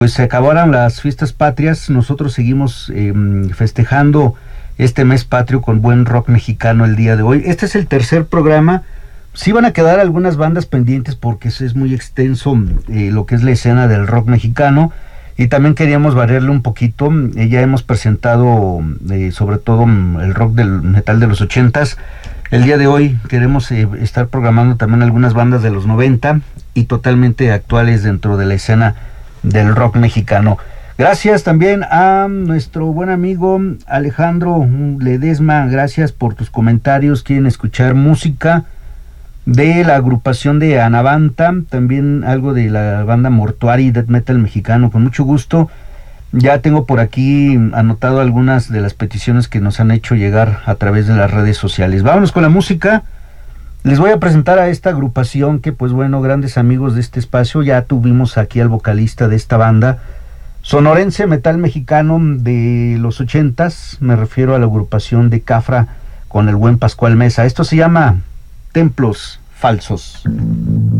Pues se acabaron las fiestas patrias, nosotros seguimos festejando este mes patrio con buen rock mexicano el día de hoy. Este es el tercer programa. Sí van a quedar algunas bandas pendientes porque es muy extenso lo que es la escena del rock mexicano, y también queríamos variarle un poquito. Ya hemos presentado sobre todo el rock del metal de los 80s. El día de hoy queremos estar programando también algunas bandas de los 90 y totalmente actuales dentro de la escena del rock mexicano. Gracias también a nuestro buen amigo Alejandro Ledesma, gracias por tus comentarios. Quieren escuchar música de la agrupación de Anavanta, también algo de la banda Mortuary, death metal mexicano, con mucho gusto. Ya tengo por aquí anotado algunas de las peticiones que nos han hecho llegar a través de las redes sociales. Vámonos con la música. Les voy a presentar a esta agrupación que, pues bueno, grandes amigos de este espacio. Ya tuvimos aquí al vocalista de esta banda, sonorense, metal mexicano de los 80s. Me refiero a la agrupación de Cafra con el buen Pascual Mesa. Esto se llama Templos Falsos.